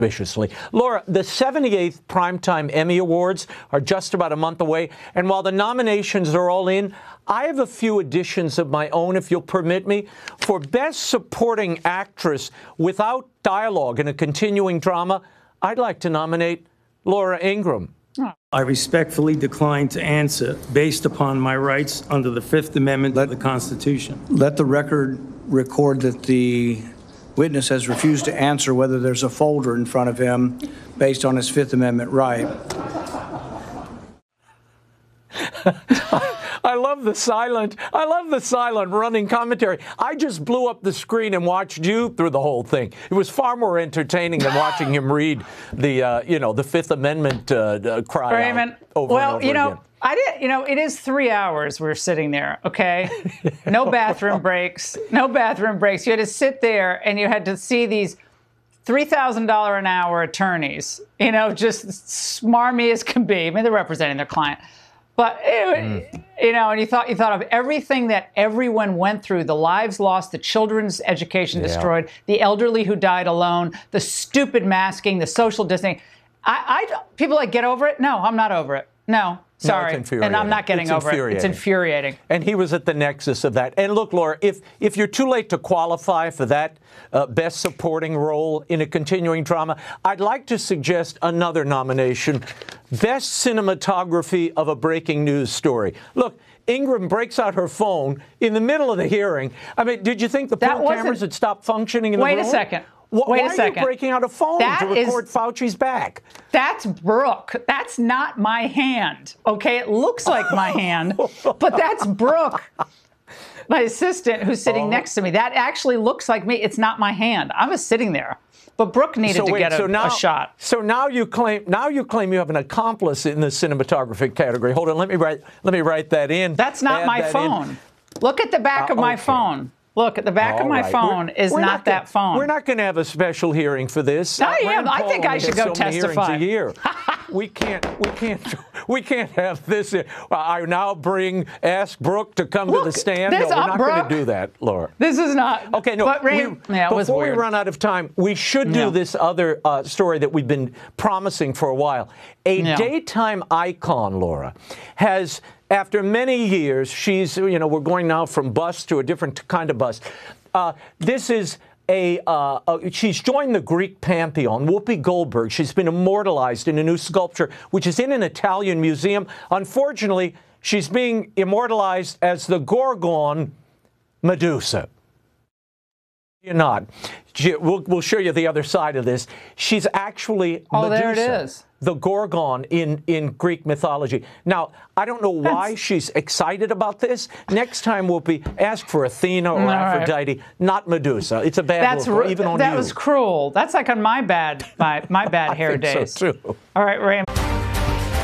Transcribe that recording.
suspiciously. Laura, the 78th Primetime Emmy Awards are just about a month away, and while the nominations are all in, I have a few additions of my own, if you'll permit me. For Best Supporting Actress without dialogue in a continuing drama, I'd like to nominate Laura Ingraham. I respectfully decline to answer based upon my rights under the Fifth Amendment of the Constitution. Let the record record that the witness has refused to answer whether there's a folder in front of him based on his Fifth Amendment right. I love the silent running commentary. I just blew up the screen and watched you through the whole thing. It was far more entertaining than watching him read the Fifth Amendment cry Raymond, out over and over again. It is 3 hours we're sitting there, okay? No bathroom breaks, no bathroom breaks. You had to sit there and you had to see these $3,000 an hour attorneys, just smarmy as can be. I mean, they're representing their client. But, and you thought of everything that everyone went through, the lives lost, the children's education destroyed, the elderly who died alone, the stupid masking, the social distancing. People get over it? No, I'm not over it. No. Sorry, and I'm not getting over it. It's infuriating. And he was at the nexus of that. And look, Laura, if you're too late to qualify for that Best Supporting Role in a continuing drama, I'd like to suggest another nomination, Best Cinematography of a Breaking News Story. Look, Ingraham breaks out her phone in the middle of the hearing. I mean, did you think the pool cameras had stopped functioning in the room? Wait a second. Why are you breaking out a phone to record Fauci's back? That's Brooke. That's not my hand, okay? It looks like my hand, but that's Brooke, my assistant, who's sitting next to me. That actually looks like me. It's not my hand. I was sitting there. But Brooke needed to get a shot. So now you claim you have an accomplice in the cinematography category. Hold on, let me write that in. That's not my phone. Look at the back of my phone. Look, at the back of my phone is not that phone. We're not going to have a special hearing for this. I am. I think I should go testify. A year. We can't have this. I now ask Brooke to come to the stand. No, we're not going to do that, Laura. This is not. Okay, no. Before we run out of time, we should do this other story that we've been promising for a while. A daytime icon, Laura, has. After many years, she's, we're going now from bus to a different kind of bus. This is she's joined the Greek pantheon, Whoopi Goldberg. She's been immortalized in a new sculpture, which is in an Italian museum. Unfortunately, she's being immortalized as the Gorgon Medusa. You're not. We'll show you the other side of this. She's actually Medusa. There it is. The Gorgon in Greek mythology. Now, I don't know why she's excited about this. Next time we'll ask for Athena or Aphrodite, not Medusa. It's a bad look, even on you. That was cruel. That's like on my bad hair days. So too. All right, Ray.